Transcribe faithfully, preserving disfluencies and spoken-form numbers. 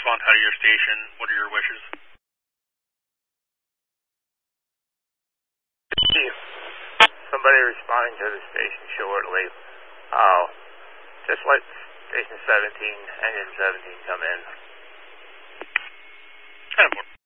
respond out of your station. What are your wishes? Somebody responding to the station shortly. Uh, just let station seventeen, engine seventeen come in. ten four.